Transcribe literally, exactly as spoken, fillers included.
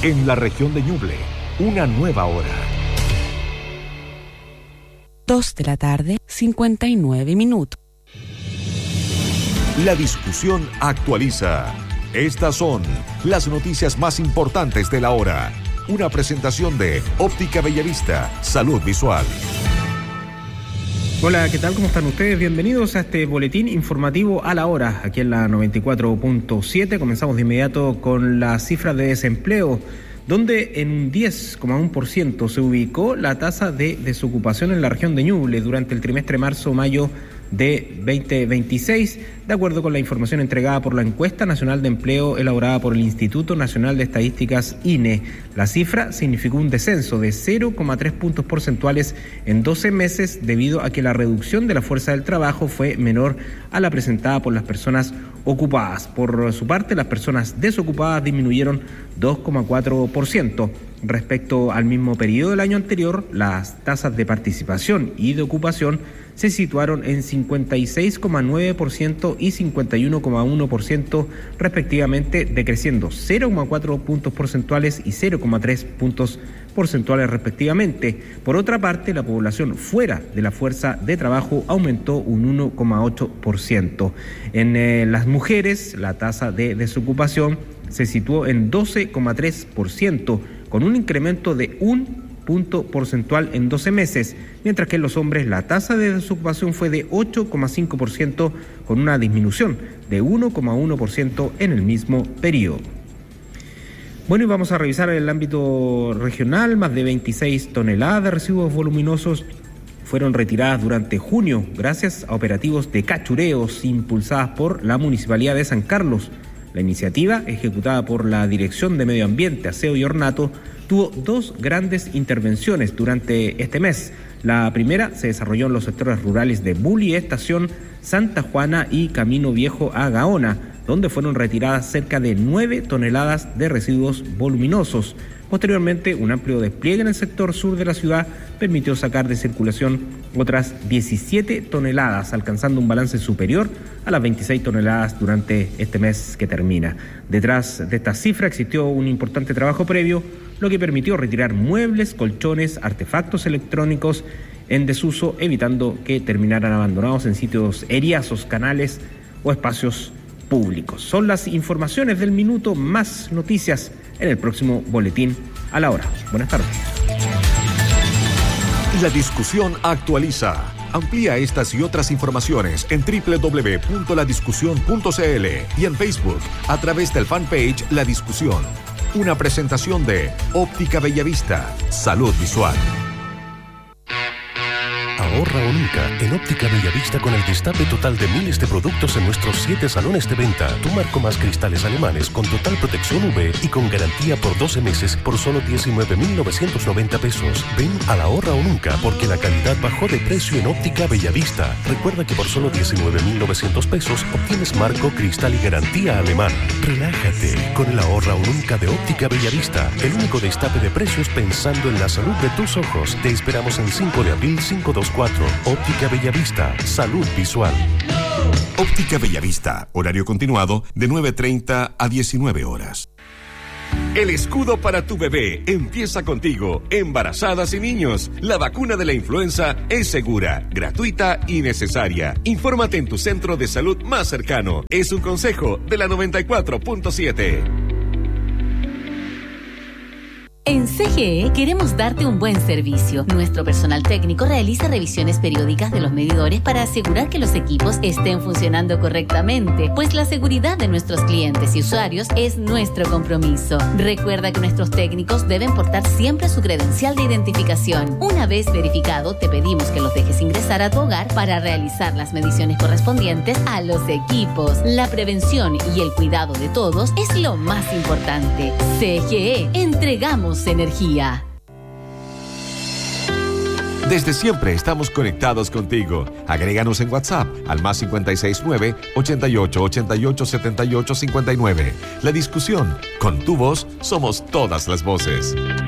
En la región de Ñuble, una nueva hora. Dos de la tarde, cincuenta y nueve minutos. La discusión actualiza. Estas son las noticias más importantes de la hora. Una presentación de Óptica Bellavista, Salud Visual. Hola, ¿qué tal? ¿Cómo están ustedes? Bienvenidos a este boletín informativo a la hora, aquí en la noventa y cuatro punto siete. Comenzamos de inmediato con las cifras de desempleo, donde en un diez coma uno por ciento se ubicó la tasa de desocupación en la región de Ñuble durante el trimestre marzo-mayo de veinte veintiséis, de acuerdo con la información entregada por la Encuesta Nacional de Empleo elaborada por el Instituto Nacional de Estadísticas I N E. La cifra significó un descenso de cero coma tres puntos porcentuales en doce meses debido a que la reducción de la fuerza del trabajo fue menor a la presentada por las personas ocupadas. Por su parte, las personas desocupadas disminuyeron dos coma cuatro por ciento. Respecto al mismo periodo del año anterior, las tasas de participación y de ocupación se situaron en cincuenta y seis coma nueve por ciento y cincuenta y uno coma uno por ciento respectivamente, decreciendo cero coma cuatro puntos porcentuales y cero coma tres puntos porcentuales respectivamente. Por otra parte, la población fuera de la fuerza de trabajo aumentó un uno coma ocho por ciento. En eh, las mujeres, la tasa de desocupación se situó en doce coma tres por ciento, con un incremento de un punto porcentual en doce meses, mientras que en los hombres la tasa de desocupación fue de ocho coma cinco por ciento, con una disminución de uno coma uno por ciento en el mismo periodo. Bueno, y vamos a revisar el ámbito regional. Más de veintiséis toneladas de residuos voluminosos fueron retiradas durante junio gracias a operativos de cachureos impulsadas por la Municipalidad de San Carlos. La iniciativa, ejecutada por la Dirección de Medio Ambiente, Aseo y Ornato, tuvo dos grandes intervenciones durante este mes. La primera se desarrolló en los sectores rurales de Bulli Estación, Santa Juana y Camino Viejo a Gaona, donde fueron retiradas cerca de nueve toneladas de residuos voluminosos. Posteriormente, un amplio despliegue en el sector sur de la ciudad permitió sacar de circulación otras diecisiete toneladas, alcanzando un balance superior a las veintiséis toneladas durante este mes que termina. Detrás de esta cifra existió un importante trabajo previo, lo que permitió retirar muebles, colchones, artefactos electrónicos en desuso, evitando que terminaran abandonados en sitios eriazos, canales o espacios públicos. Son las informaciones del minuto, más noticias en el próximo boletín a la hora. Buenas tardes. La discusión actualiza. Amplía estas y otras informaciones en doble u doble u doble u punto la discusión punto c l y en Facebook a través del fanpage La Discusión. Una presentación de Óptica Bellavista, Salud Visual. Ahorra o nunca en Óptica Bellavista con el destape total de miles de productos en nuestros siete salones de venta. Tu marco más cristales alemanes con total protección U V y con garantía por doce meses por solo diecinueve mil novecientos noventa pesos. Ven al ahorra o nunca porque la calidad bajó de precio en Óptica Bellavista. Recuerda que por solo diecinueve mil novecientos pesos obtienes marco, cristal y garantía alemán. Relájate con el ahorra o nunca de Óptica Bellavista. El único destape de precios pensando en la salud de tus ojos. Te esperamos en cinco de abril, cinco dos cuatro. Óptica Bellavista, Salud Visual. Óptica Bellavista, horario continuado de nueve treinta a diecinueve horas. El escudo para tu bebé empieza contigo, embarazadas y niños. La vacuna de la influenza es segura, gratuita y necesaria. Infórmate en tu centro de salud más cercano. Es un consejo de la noventa y cuatro punto siete. En C G E queremos darte un buen servicio. Nuestro personal técnico realiza revisiones periódicas de los medidores para asegurar que los equipos estén funcionando correctamente, pues la seguridad de nuestros clientes y usuarios es nuestro compromiso. Recuerda que nuestros técnicos deben portar siempre su credencial de identificación. Una vez verificado, te pedimos que los dejes ingresar a tu hogar para realizar las mediciones correspondientes a los equipos. La prevención y el cuidado de todos es lo más importante. C G E, entregamos energía. Desde siempre estamos conectados contigo. Agréganos en WhatsApp al más cincuenta y seis nueve, ochenta y ocho, ochenta y ocho, setenta y ocho, cincuenta y nueve. La discusión, con tu voz somos todas las voces.